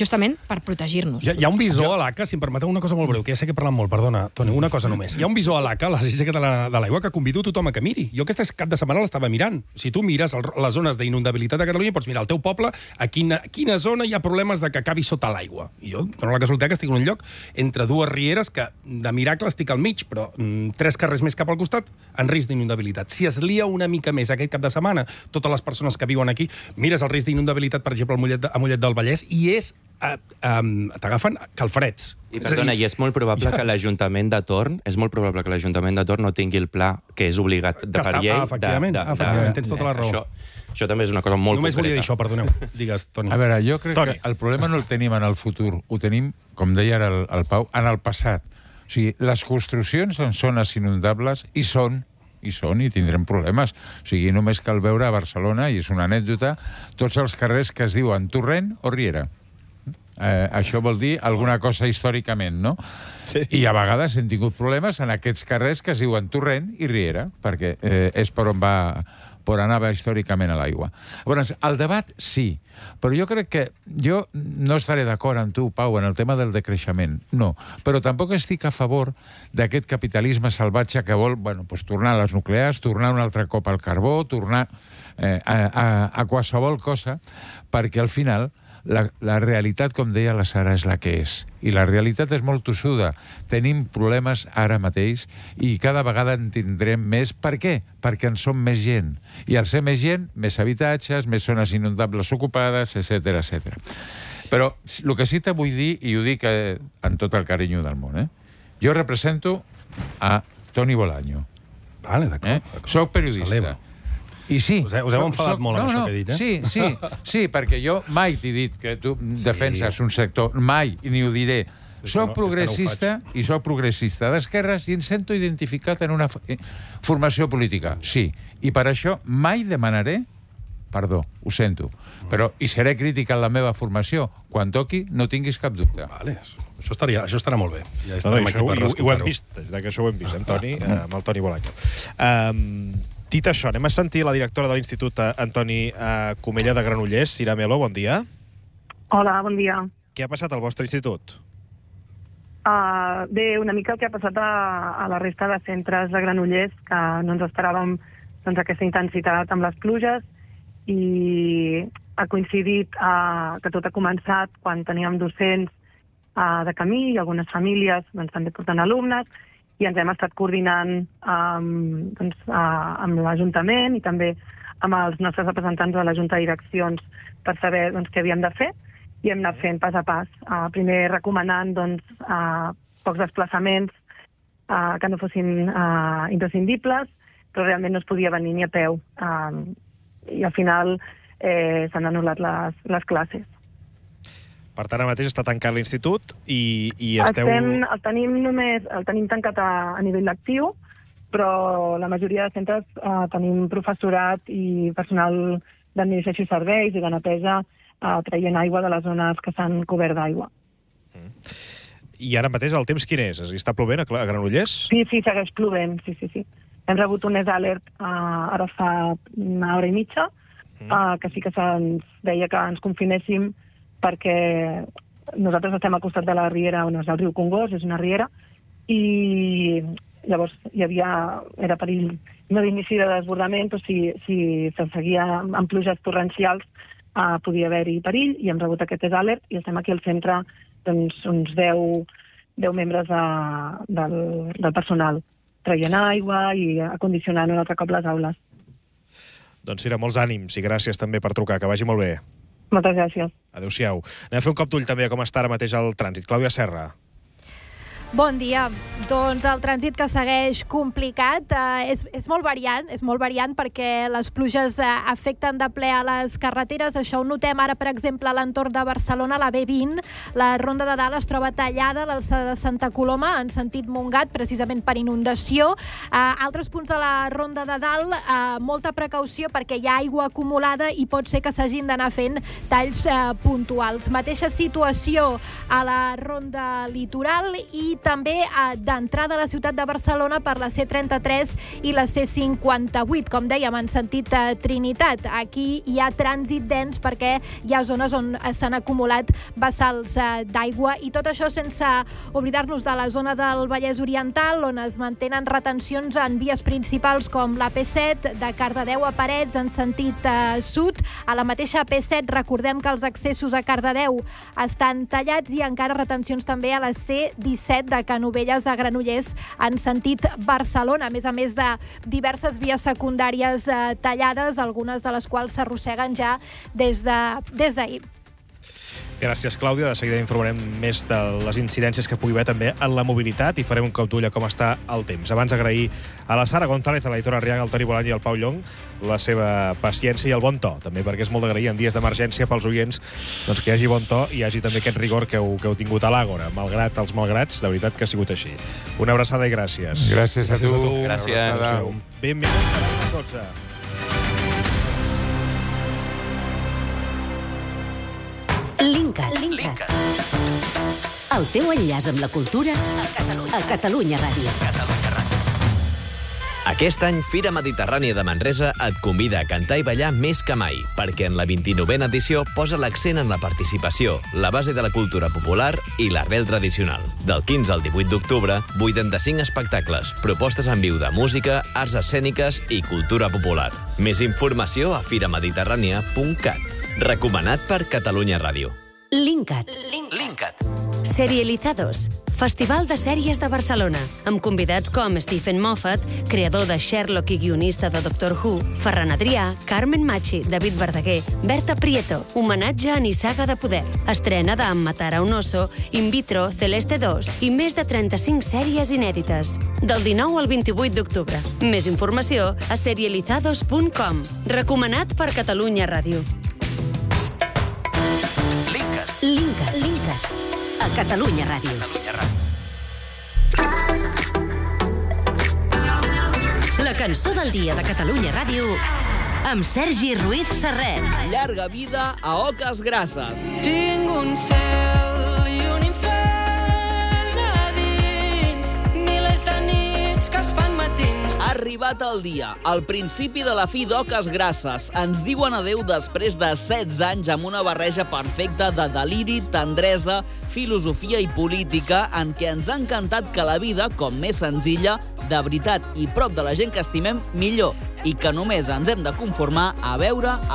justament per protegir-nos. Hi ha un visor a l'ACA, si em permeteu una cosa molt breu, que ja sé que he parlat molt, perdona, Toni, una cosa només. Hi ha un visor a l'ACA, l'Agència Catalana de l'Aigua, que convido tothom a que miri. Jo aquest cap de setmana l'estava mirant. Si tu mires les zones d'inundabilitat de Catalunya, pots mirar al teu poble a quina zona hi ha problemes de que acabi sota l'aigua. I jo dono la casualitat que estic en un lloc entre dues rieres que, de miracle, estic al mig, però 3 carrers més cap al costat, en risc d'inundabilitat. Si es lia una mica més aquest cap de setmana, totes les persones que viuen aquí, mires el risc d'inundabilitat, per exemple, a Mollet del Vallès, i t'agafen calfreds. I perdona, i és molt probable que l'Ajuntament de Torn no tingui el pla que és obligat per llei. Efectivament, tens tota la raó. Això també és una cosa molt Només concreta. volia dir això, perdoneu. Digues, Toni. A veure, jo crec que el problema no el tenim en el futur, ho tenim, com deia ara el Pau, en el passat. O sigui, les construccions en zones inundables hi són, i tindrem problemes. O sigui, només cal veure a Barcelona, i és una anècdota, tots els carrers que es diuen Torrent o Riera. Això vol dir alguna cosa històricament, no? Sí. I a vegades hem tingut problemes en aquests carrers que es diuen Torrent i Riera, perquè és per on anava històricament a l'aigua. Llavors, el debat sí, però jo crec que jo no estaré d'acord amb tu, Pau, en el tema del decreixement, no, però tampoc estic a favor d'aquest capitalisme salvatge que vol tornar a les nuclears, tornar un altre cop al carbó, tornar a qualsevol cosa, perquè al final la realitat, com deia la Sara, és la que és. I la realitat és molt tossuda. Tenim problemes ara mateix i cada vegada en tindrem més. Per què? Perquè en som més gent. I al ser més gent, més habitatges, més zones inundables ocupades, etc. Però el que sí te vull dir, i ho dic amb tot el carinyo del món, jo represento a Toni Bolaño. Vale, d'acord. Soc periodista. I sí. Us heu enfadat molt amb això que he dit, Sí, perquè jo mai t'he dit que tu defenses un sector, mai, i ni ho diré. Soc progressista i soc progressista d'esquerres i em sento identificat en una formació política, sí. I per això mai demanaré perdó, ho sento, però hi seré crític en la meva formació. Quan toqui, no tinguis cap dubte. Vale, això estarà molt bé. Ja estarem aquí per escoltar-ho. Ho hem vist, des que això ho hem vist, Toni, amb el Toni Bolaño. Dit això, anem a sentir la directora de l'Institut Antoni Comella de Granollers. Sira Melo, bon dia. Hola, bon dia. Què ha passat al vostre institut? Bé, una mica el que ha passat a la resta de centres de Granollers, que no ens esperàvem aquesta intensitat amb les pluges, i ha coincidit que tot ha començat quan teníem docents de camí i algunes famílies també portant alumnes, i ens hem estat coordinant amb l'Ajuntament i també amb els nostres representants de la Junta de Direccions per saber què havíem de fer, i hem anat fent pas a pas. Primer recomanant pocs desplaçaments que no fossin imprescindibles, però realment no es podia venir ni a peu. I al final s'han anul·lat les classes. Per tant, ara mateix està tancat l'institut i esteu... El tenim tancat a nivell lectiu, però la majoria de centres tenim professorat i personal d'administració i serveis i de neteja traient aigua de les zones que s'han cobert d'aigua. I ara mateix el temps quin és? Està plovent a Granollers? Sí, segueix plovent, sí. Hem rebut un alert ara fa una hora i mitja, que sí que se'ns deia que ens confinéssim perquè nosaltres estem al costat de la riera on és el riu Congost, és una riera, i llavors era perill no d'inici de desbordament, però si se seguia amb pluges torrencials podia haver-hi perill, i hem rebut aquest alert i estem aquí al centre uns 10 membres del personal traient aigua i acondicionant un altre cop les aules. Doncs Sira, molts ànims i gràcies també per trucar, que vagi molt bé. Moltes gràcies. Adéu-siau. Anem a fer un cop d'ull també a com està ara mateix el trànsit. Clàudia Serra. Bon dia. Doncs el trànsit que segueix complicat és molt variant perquè les pluges afecten de ple a les carreteres. Això ho notem ara, per exemple, a l'entorn de Barcelona, la B20. La Ronda de Dalt es troba tallada a l'alçada de Santa Coloma en sentit Montgat, precisament per inundació. A altres punts de la Ronda de Dalt, molta precaució perquè hi ha aigua acumulada i pot ser que s'hagin d'anar fent talls puntuals. Mateixa situació a la Ronda Litoral i també d'entrada a la ciutat de Barcelona per la C33 i la C58. Com dèiem, en sentit Trinitat. Aquí hi ha trànsit dens perquè hi ha zones on s'han acumulat bassals d'aigua, i tot això sense oblidar-nos de la zona del Vallès Oriental, on es mantenen retencions en vies principals com la P7, de Cardedeu a Parets en sentit sud. A la mateixa P7 recordem que els accessos a Cardedeu estan tallats, i encara retencions també a la C17 de Canovelles a Granollers en sentit Barcelona, a més de diverses vies secundàries tallades, algunes de les quals s'arrosseguen ja des d'ahir. Gràcies, Clàudia. De seguida informarem més de les incidències que pugui haver també en la mobilitat i farem un cop d'ull a com està el temps. Abans agrair a la Sara González, a l'Aitor Arriaga, al Toni Bolaño i al Pau Llong la seva paciència i el bon to, també, perquè és molt d'agrair en dies d'emergència pels oients doncs, que hi hagi bon to i hi hagi també aquest rigor que heu tingut a l'Àgora, malgrat els malgrats, de veritat que ha sigut així. Una abraçada i gràcies. Gràcies a tu. Gràcies. Benvinguts a les 12. Linkat. El teu enllaç amb la cultura a Catalunya Ràdio. Aquest any, Fira Mediterrània de Manresa et convida a cantar i ballar més que mai, perquè en la 29a edició posa l'accent en la participació, la base de la cultura popular i l'arrel tradicional. Del 15 al 18 d'octubre, 85 espectacles, propostes en viu de música, arts escèniques i cultura popular. Més informació a firamediterrània.cat. Recomanat per Catalunya Ràdio. Linkat. Serializados. Festival de sèries de Barcelona, amb convidats com Stephen Moffat, creador de Sherlock i guionista de Doctor Who, Ferran Adrià, Carmen Machi, David Verdaguer, Berta Prieto, homenatge a Nissaga de Poder, estrena de Matar a un oso, In vitro, Celeste 2 i més de 35 sèries inèdites. Del 19 al 28 d'octubre. Més informació a serializados.com. Recomanat per Catalunya Ràdio. Linkat. A Catalunya Ràdio. La cançó del dia de Catalunya Ràdio amb Sergi Ruiz Serret. Llarga vida a Oques Grasses. Tinc un cel i un infern a dins, milers de nits que es fan matins. Ha arribat el dia, al principi de la fi d'Oques Grasses. Ens diuen adeu després de 16 anys amb una barreja perfecta de deliri, tendresa, filosofia i política en què ens ha encantat que la vida, com més senzilla, de veritat i prop de la gent que estimem, millor, i que només ens hem de conformar a veure